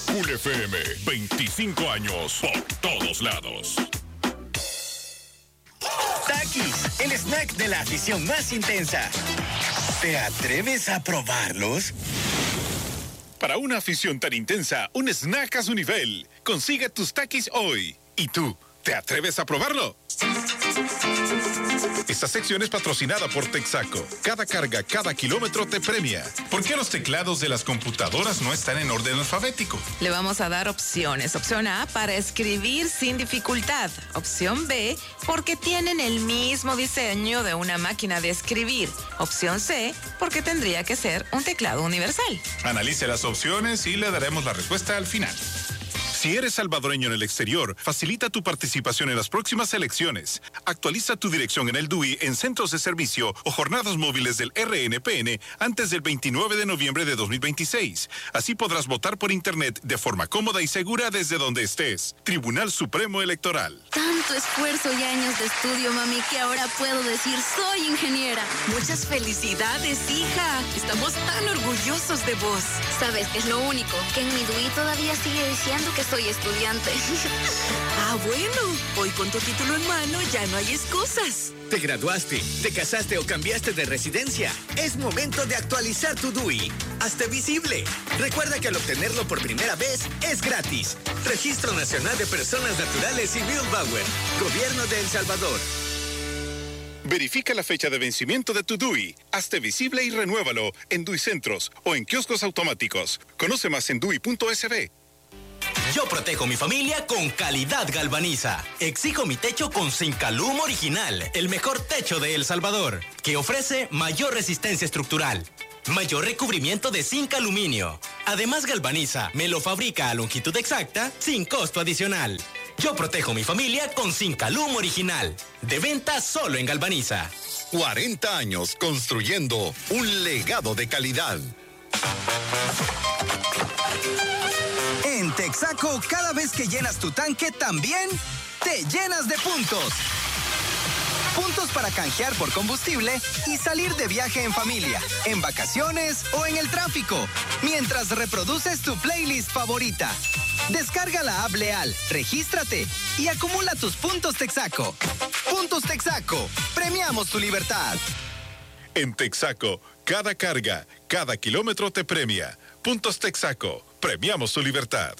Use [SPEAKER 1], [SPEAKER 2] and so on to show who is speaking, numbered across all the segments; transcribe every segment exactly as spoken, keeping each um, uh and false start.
[SPEAKER 1] Cool F M, veinticinco años por todos lados.
[SPEAKER 2] Takis, el snack de la afición más intensa. ¿Te atreves a probarlos?
[SPEAKER 1] Para una afición tan intensa, un snack a su nivel. Consigue tus Takis hoy. ¿Y tú, te atreves a probarlo? Esta sección es patrocinada por Texaco. Cada carga, cada kilómetro te premia. ¿Por qué los teclados de las computadoras no están en orden alfabético?
[SPEAKER 3] Le vamos a dar opciones. Opción A, para escribir sin dificultad. Opción B, porque tienen el mismo diseño de una máquina de escribir. Opción C, porque tendría que ser un teclado universal.
[SPEAKER 1] Analice las opciones y le daremos la respuesta al final. Si eres salvadoreño en el exterior, facilita tu participación en las próximas elecciones. Actualiza tu dirección en el D U I en centros de servicio o jornadas móviles del R N P N antes del veintinueve de noviembre de dos mil veintiséis. Así podrás votar por internet de forma cómoda y segura desde donde estés. Tribunal Supremo Electoral.
[SPEAKER 4] Tanto esfuerzo y años de estudio, mami, que ahora puedo decir soy ingeniera.
[SPEAKER 5] Muchas felicidades, hija. Estamos tan orgullosos de vos.
[SPEAKER 4] ¿Sabes qué es lo único? Que en mi D U I todavía sigue diciendo que soy estudiante.
[SPEAKER 5] Ah, bueno. Hoy con tu título en mano ya no hay excusas.
[SPEAKER 2] ¿Te graduaste, te casaste o cambiaste de residencia? Es momento de actualizar tu D U I. Hazte visible. Recuerda que al obtenerlo por primera vez es gratis. Registro Nacional de Personas Naturales y Bill Bauer. Gobierno de El Salvador.
[SPEAKER 1] Verifica la fecha de vencimiento de tu D U I. Hazte visible y renuévalo en D U I Centros o en kioscos automáticos. Conoce más en D U I punto S B.
[SPEAKER 6] Yo protejo mi familia con Calidad Galvaniza. Exijo mi techo con Zincalum Original, el mejor techo de El Salvador, que ofrece mayor resistencia estructural, mayor recubrimiento de zinc aluminio. Además, Galvaniza me lo fabrica a longitud exacta sin costo adicional. Yo protejo mi familia con Zincalum Original. De venta solo en Galvaniza.
[SPEAKER 7] cuarenta años construyendo un legado de calidad.
[SPEAKER 8] En Texaco, cada vez que llenas tu tanque, también te llenas de puntos. Puntos para canjear por combustible y salir de viaje en familia, en vacaciones o en el tráfico, mientras reproduces tu playlist favorita. Descarga la app Leal, regístrate y acumula tus puntos Texaco. Puntos Texaco, premiamos tu libertad.
[SPEAKER 1] En Texaco, cada carga, cada kilómetro te premia. Puntos Texaco, premiamos tu libertad.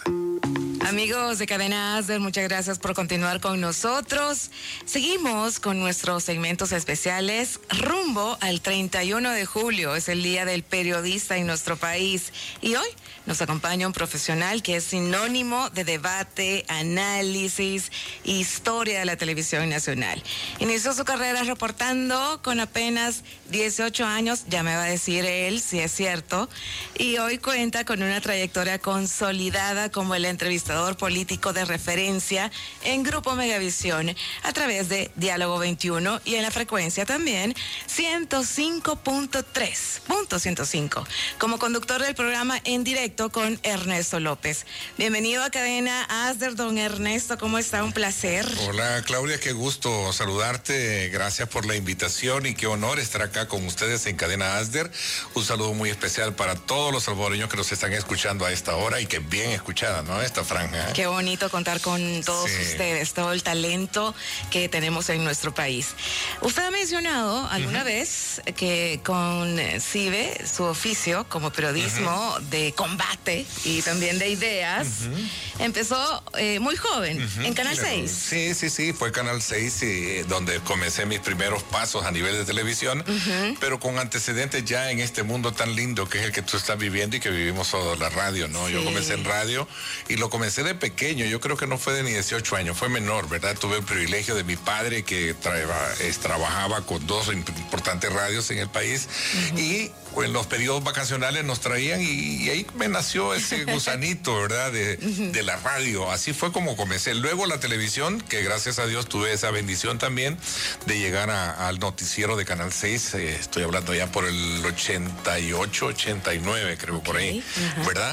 [SPEAKER 3] Amigos de Cadena Asder, muchas gracias por continuar con nosotros. Seguimos con nuestros segmentos especiales rumbo al treinta y uno de julio. Es el Día del Periodista en nuestro país. Y hoy nos acompaña un profesional que es sinónimo de debate, análisis, historia de la televisión nacional. Inició su carrera reportando con apenas dieciocho años, ya me va a decir él si es cierto, y hoy cuenta con una trayectoria consolidada como el entrevistador político de referencia en Grupo Megavisión a través de Diálogo veintiuno y en la frecuencia también ciento cinco punto tres, punto ciento cinco, como conductor del programa En Directo con Ernesto López. Bienvenido a Cadena Asder, don Ernesto, ¿cómo está? Un placer.
[SPEAKER 9] Hola Claudia, qué gusto saludarte, gracias por la invitación y qué honor estar acá con ustedes en Cadena Asder. Un saludo muy especial para todos los salvadoreños que nos están escuchando a esta hora y que bien escuchada, ¿no? Esta franja.
[SPEAKER 3] Qué bonito contar con todos
[SPEAKER 9] Sí.
[SPEAKER 3] ustedes, todo el talento que tenemos en nuestro país. Usted ha mencionado alguna uh-huh. vez que con CIBE, su oficio como periodismo uh-huh. de combate y también de ideas, uh-huh. empezó eh, muy joven uh-huh. en Canal
[SPEAKER 9] Claro.
[SPEAKER 3] seis.
[SPEAKER 9] Sí, sí, sí, fue Canal seis eh, donde comencé mis primeros pasos a nivel de televisión, uh-huh. pero con antecedentes ya en este mundo tan lindo que es el que tú estás viviendo y que vivimos toda la radio, ¿no? Sí. Yo comencé en radio y lo comencé de pequeño, yo creo que no fue de ni dieciocho años, fue menor, ¿verdad? Tuve el privilegio de mi padre que traba, es, trabajaba con dos importantes radios en el país uh-huh. y en los periodos vacacionales nos traían y, y ahí me nació ese gusanito, ¿verdad? De, uh-huh. de la radio, así fue como comencé. Luego la televisión, que gracias a Dios tuve esa bendición también de llegar a, al noticiero de Canal seis, eh, estoy hablando ya por el ochenta y ocho, ochenta y nueve creo, okay. por ahí, uh-huh. ¿verdad?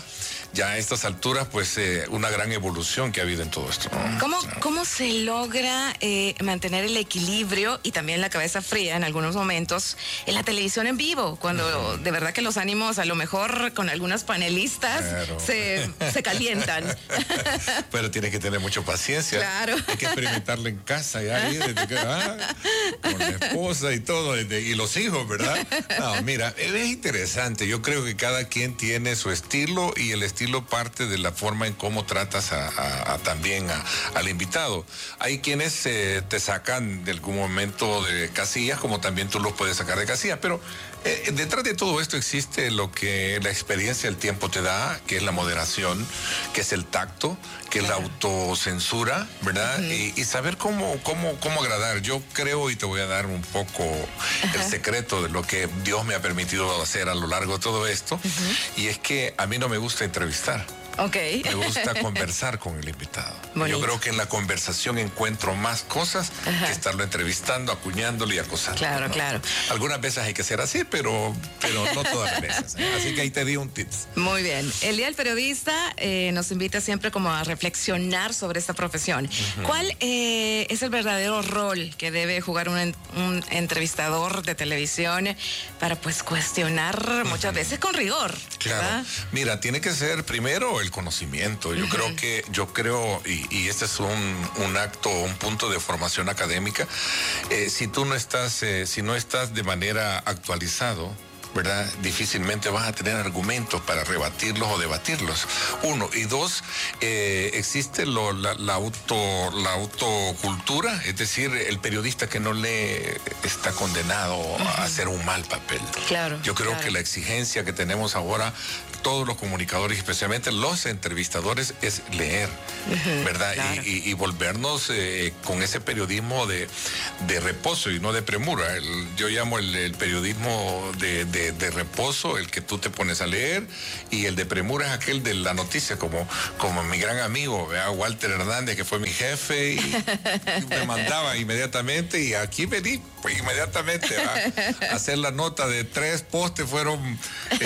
[SPEAKER 9] ya a estas alturas, pues eh, una gran evolución que ha habido en todo esto, ¿no?
[SPEAKER 3] ¿Cómo,
[SPEAKER 9] O sea,
[SPEAKER 3] ¿Cómo se logra eh, mantener el equilibrio y también la cabeza fría en algunos momentos en la televisión en vivo? Cuando uh-huh. de verdad que los ánimos, a lo mejor con algunas panelistas, claro. se, se calientan.
[SPEAKER 9] Pero tiene que tener mucha paciencia.
[SPEAKER 3] Claro.
[SPEAKER 9] Hay que experimentarlo en casa, ya ahí, desde que, ah, con la esposa y todo, desde, y los hijos, ¿verdad? No, mira, es interesante. Yo creo que cada quien tiene su estilo y el estilo parte de la forma en cómo tratas a, a, a también a, al invitado. Hay quienes eh, te sacan de algún momento de casillas, como también tú los puedes sacar de casillas, pero eh, detrás de todo esto existe lo que la experiencia del tiempo te da, que es la moderación, que es el tacto, que es la autocensura, ¿verdad? Uh-huh. y, y saber cómo, cómo, cómo agradar. Yo creo, y te voy a dar un poco uh-huh. el secreto de lo que Dios me ha permitido hacer a lo largo de todo esto, uh-huh. y es que a mí no me gusta entrevistar.
[SPEAKER 3] Okay.
[SPEAKER 9] Me gusta conversar con el invitado.
[SPEAKER 3] Bonito.
[SPEAKER 9] Yo creo que en la conversación encuentro más cosas Ajá. que estarlo entrevistando, acuñándolo y acosando.
[SPEAKER 3] Claro,
[SPEAKER 9] ¿no?
[SPEAKER 3] claro.
[SPEAKER 9] Algunas veces hay que ser así, pero, pero no todas las veces. ¿eh? Así que ahí te di un tips.
[SPEAKER 3] Muy bien. El Día del Periodista eh, nos invita siempre como a reflexionar sobre esta profesión. Uh-huh. ¿Cuál eh, es el verdadero rol que debe jugar un, un entrevistador de televisión para pues cuestionar uh-huh. muchas veces con rigor?
[SPEAKER 9] Claro.
[SPEAKER 3] ¿verdad?
[SPEAKER 9] Mira, tiene que ser primero el conocimiento. Yo uh-huh. creo que, yo creo, y, y este es un, un acto, un punto de formación académica, eh, si tú no estás, eh, si no estás de manera actualizado, ¿verdad? Difícilmente vas a tener argumentos para rebatirlos o debatirlos. Uno. Y dos, eh, existe lo, la, la, auto, la autocultura, es decir, el periodista que no lee está condenado uh-huh. a hacer un mal papel.
[SPEAKER 3] Claro.
[SPEAKER 9] Yo creo
[SPEAKER 3] claro.
[SPEAKER 9] que la exigencia que tenemos ahora, todos los comunicadores, especialmente los entrevistadores, es leer, uh-huh, ¿verdad?
[SPEAKER 3] Claro.
[SPEAKER 9] Y, y, y volvernos eh, con ese periodismo de, de reposo y no de premura. El, yo llamo el, el periodismo de, de, de reposo, el que tú te pones a leer, y el de premura es aquel de la noticia, como, como mi gran amigo, ¿verdad? Walter Hernández, que fue mi jefe, y, y me mandaba inmediatamente, y aquí vení, pues inmediatamente, ¿verdad? A hacer la nota de tres postes fueron,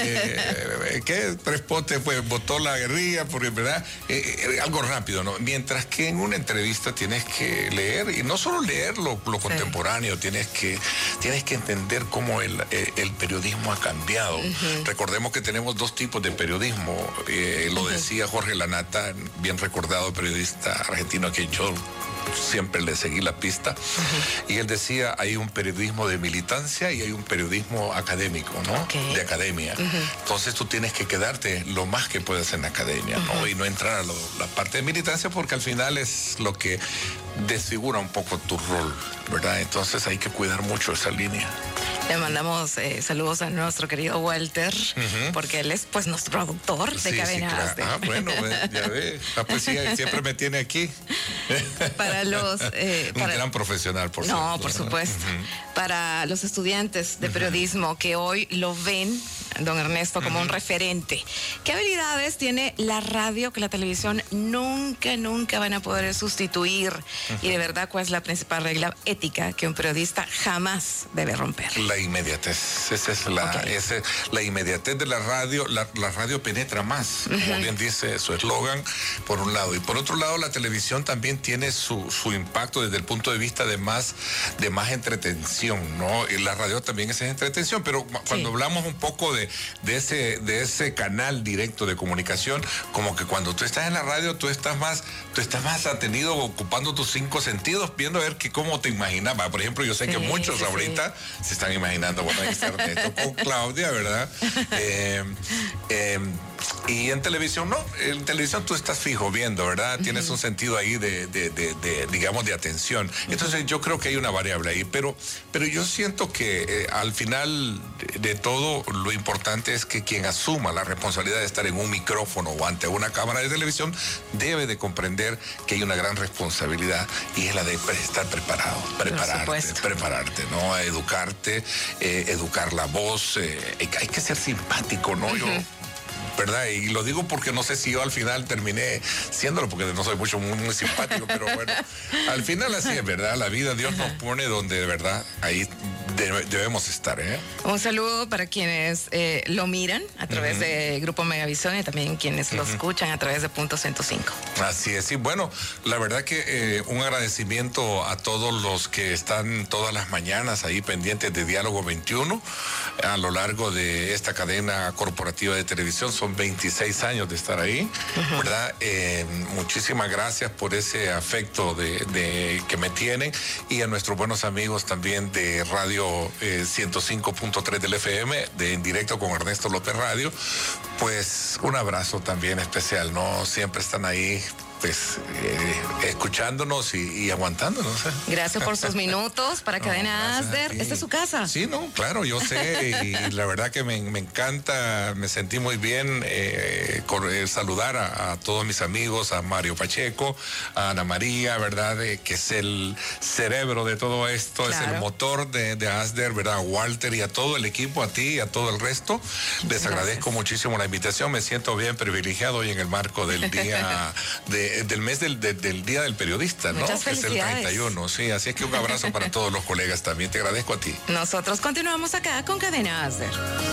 [SPEAKER 9] eh, ¿qué? Tres postes, pues votó la guerrilla, porque, ¿verdad? Eh, eh, algo rápido, ¿no? Mientras que en una entrevista tienes que leer, y no solo leer lo, lo sí. contemporáneo, tienes que, tienes que entender cómo el, el, el periodismo ha cambiado. Uh-huh. Recordemos que tenemos dos tipos de periodismo, eh, lo uh-huh. decía Jorge Lanata, bien recordado periodista argentino que yo siempre le seguí la pista, uh-huh. y él decía, hay un periodismo de militancia y hay un periodismo académico, ¿no? Okay. De academia. Uh-huh. Entonces tú tienes que quedarte lo más que puedas en la academia, uh-huh. ¿no? Y no entrar a lo, la parte de militancia, porque al final es lo que desfigura un poco tu rol, ¿verdad? Entonces hay que cuidar mucho esa línea.
[SPEAKER 3] Le mandamos eh, saludos a nuestro querido Walter, uh-huh. porque él es pues nuestro productor de
[SPEAKER 9] sí,
[SPEAKER 3] Cadenas.
[SPEAKER 9] Sí, claro. Ah, bueno, ya ve. Ah, pues sí, siempre me tiene aquí.
[SPEAKER 3] Para los... Eh,
[SPEAKER 9] Un
[SPEAKER 3] para...
[SPEAKER 9] gran profesional, por
[SPEAKER 3] No,
[SPEAKER 9] cierto.
[SPEAKER 3] por supuesto. Uh-huh. Para los estudiantes de periodismo uh-huh. que hoy lo ven, don Ernesto, como uh-huh. un referente. ¿Qué habilidades tiene la radio que la televisión nunca, nunca van a poder sustituir? Uh-huh. Y de verdad, ¿cuál es la principal regla ética que un periodista jamás debe romper?
[SPEAKER 9] La inmediatez. Esa es la, okay. esa es la inmediatez de la radio. La, la radio penetra más, uh-huh. como bien dice su eslogan, por un lado. Y por otro lado, la televisión también tiene su, su impacto desde el punto de vista de más, de más entretención, ¿no? Y la radio también es entretención, pero cuando sí. hablamos un poco de, de, ese, de ese canal directo de comunicación, como que cuando tú estás en la radio, tú estás más, tú estás más atenido, ocupando tus cinco sentidos, viendo a ver que cómo te imaginabas. Por ejemplo, yo sé sí, que muchos sí, ahorita sí. se están imaginando, bueno, ahí está Ernesto con Claudia, ¿verdad? Eh, eh, y en televisión, no, en televisión tú estás fijo viendo, ¿verdad? Uh-huh. Tienes un sentido ahí de, de, de, de digamos, de atención. Uh-huh. Entonces yo creo que hay una variable ahí, pero, pero yo siento que eh, al final de, de todo, lo importante es que quien asuma la responsabilidad de estar en un micrófono o ante una cámara de televisión debe de comprender que hay una gran responsabilidad, y es la de estar preparado, prepararte, prepararte, ¿no? Educarte, eh, educar la voz, eh, hay que ser simpático, ¿no? Uh-huh. Yo, ¿verdad? Y lo digo porque no sé si yo al final terminé siéndolo, porque no soy mucho muy, muy simpático, pero bueno, al final así es, ¿verdad? La vida, Dios nos pone donde de verdad ahí de, debemos estar. ¿eh?
[SPEAKER 3] Un saludo para quienes eh, lo miran a través uh-huh. de Grupo Megavisión y también quienes uh-huh. lo escuchan a través de Punto ciento cinco.
[SPEAKER 9] Así es, y bueno, la verdad que eh, un agradecimiento a todos los que están todas las mañanas ahí pendientes de Diálogo veintiuno a lo largo de esta cadena corporativa de televisión. Son veintiséis años de estar ahí, uh-huh. ¿verdad? Eh, muchísimas gracias por ese afecto de, de que me tienen, y a nuestros buenos amigos también de Radio eh, ciento cinco punto tres del F M, de En Directo con Ernesto López Radio, pues un abrazo también especial, ¿no? Siempre están ahí, pues, eh, escuchándonos y, y aguantándonos. ¿eh?
[SPEAKER 3] Gracias por sus minutos para no, Cadena Asder. ¿Esta es su casa?
[SPEAKER 9] Sí, no, claro, yo sé, y la verdad que me, me encanta, me sentí muy bien eh, con, eh, saludar a, a todos mis amigos, a Mario Pacheco, a Ana María, ¿verdad? Eh, que es el cerebro de todo esto, claro. es el motor de, de Asder, ¿verdad? A Walter y a todo el equipo, a ti y a todo el resto. Les Gracias. agradezco muchísimo la invitación, me siento bien privilegiado hoy en el marco del día de del mes del, de, del Día del Periodista, ¿no?
[SPEAKER 3] Muchas
[SPEAKER 9] que es el treinta y uno, sí, así es que un abrazo para todos los colegas también, te agradezco a ti.
[SPEAKER 3] Nosotros continuamos acá con Cadena Asder.